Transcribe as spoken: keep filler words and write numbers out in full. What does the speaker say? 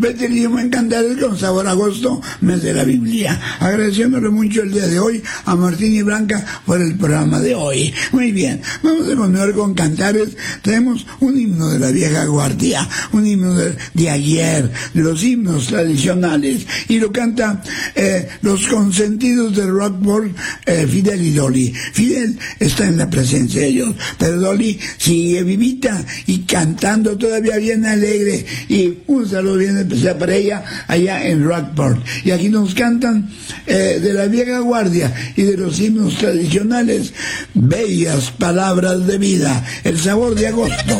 Vete el idioma en Cantares con sabor a agosto, mes de la Biblia. Agradeciéndole mucho el día de hoy a Martín y Blanca por el programa de hoy. Muy bien, vamos a continuar con Cantares. Tenemos un himno de la vieja guardia, un himno de, de ayer, de los himnos tradicionales, y lo canta eh, los consentidos de Rockport, eh, Fidel y Dolly. Fidel está en la presencia de ellos, pero Dolly sigue vivita y cantando todavía bien alegre, y un saludo bien especial para ella allá en Rockport. Y aquí nos cantan eh, de la vieja guardia y de los himnos tradicionales, bellas palabras de vida, el sabor de agosto.